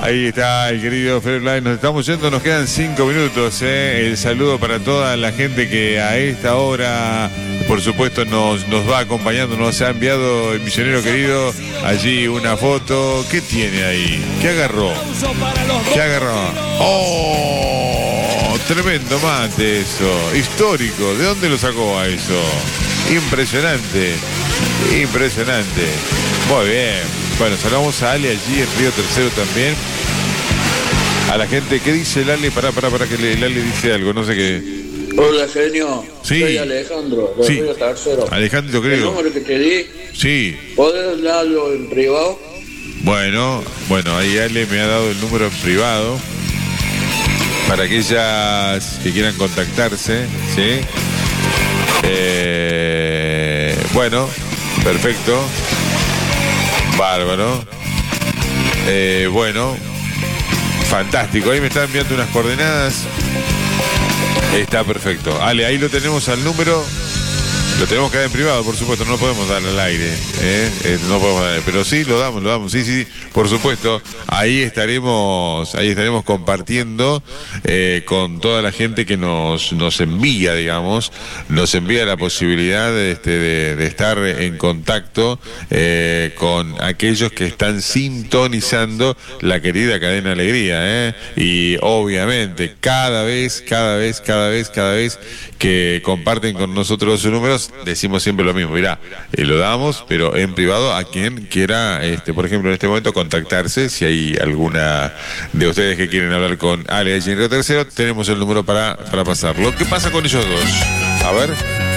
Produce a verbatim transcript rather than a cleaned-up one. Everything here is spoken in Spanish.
Ahí está el querido Fairline. Nos estamos yendo, nos quedan cinco minutos. ¿eh? El saludo para toda la gente que a esta hora, por supuesto, nos, nos va acompañando. Nos ha enviado el misionero querido allí una foto. ¿Qué tiene ahí? ¿Qué agarró? ¿Qué agarró? ¡Oh! Tremendo mate eso. Histórico. ¿De dónde lo sacó a eso? Impresionante. Impresionante. Muy bien. Bueno, saludamos a Ale allí en Río Tercero también. A la gente, ¿qué dice el Ale? Pará, pará, pará, que el Ale dice algo, no sé qué. Hola, genio. Sí. Soy Alejandro, de Sí. Río Tercero. Alejandro, El creo. número que te di, Sí. ¿podés hablarlo en privado? Bueno, bueno, ahí Ale me ha dado el número en privado para aquellas que quieran contactarse, ¿sí? Eh, bueno, perfecto. Bárbaro. Eh, bueno, fantástico. Ahí me están enviando unas coordenadas. Está perfecto. Ale, ahí lo tenemos al número. Lo tenemos que dar en privado, por supuesto. No lo podemos dar al aire. ¿eh? Eh, no podemos dar, pero sí, lo damos, lo damos. Sí, sí, por supuesto. Ahí estaremos, ahí estaremos compartiendo eh, con toda la gente que nos, nos envía, digamos, nos envía la posibilidad de, este, de, de estar en contacto eh, con aquellos que están sintonizando la querida Cadena Alegría. ¿eh? Y obviamente, cada vez, cada vez, cada vez, cada vez que comparten con nosotros sus números, decimos siempre lo mismo. Mirá, eh, lo damos, pero en privado a quien quiera, este, por ejemplo, en este momento contactarse. Si hay alguna de ustedes que quieren hablar con Ale allí en Río Tercero, tenemos el número para, para pasarlo. ¿Qué pasa con ellos dos? A ver.